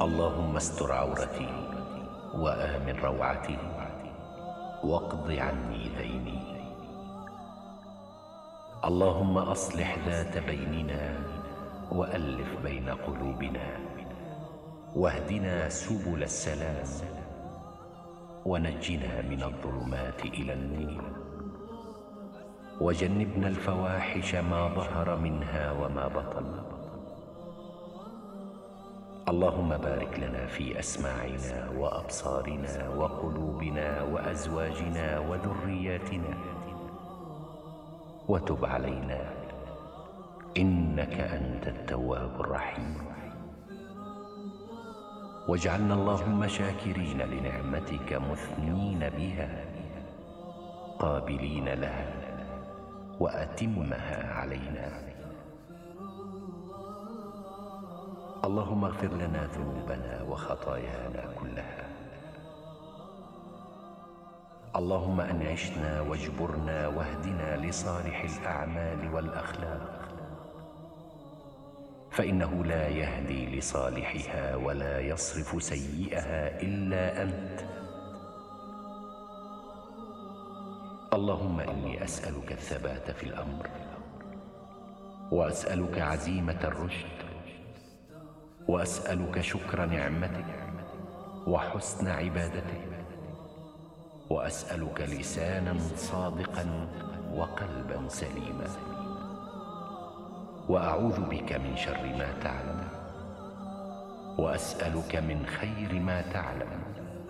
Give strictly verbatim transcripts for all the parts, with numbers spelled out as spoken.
اللهم استر عورتي وآمن روعتي واقض عني ديني. اللهم أصلح ذات بيننا وألف بين قلوبنا واهدنا سبل السلام ونجنا من الظلمات إلى النور وجنبنا الفواحش ما ظهر منها وما بطن. اللهم بارك لنا في أسماعنا وأبصارنا وقلوبنا وأزواجنا وذرياتنا وتب علينا إنك أنت التواب الرحيم. واجعلنا اللهم شاكرين لنعمتك مثنين بها قابلين لها وأتمها علينا. اللهم اغفر لنا ذنوبنا وخطايانا كلها. اللهم أنعشنا واجبرنا واهدنا لصالح الأعمال والأخلاق، فإنه لا يهدي لصالحها ولا يصرف سيئها إلا أنت. اللهم إني أسألك الثبات في الأمر، وأسألك عزيمة الرشد، وأسألك شكر نعمتك وحسن عبادتك، وأسألك لسانا صادقا وقلبا سليما، وأعوذ بك من شر ما تعلم، وأسألك من خير ما تعلم،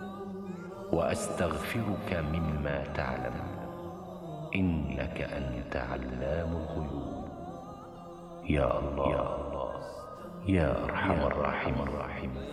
وأستغفرك مما تعلم، إنك أنت علام الغيوب. يا الله يا الله يا أرحم الراحمين.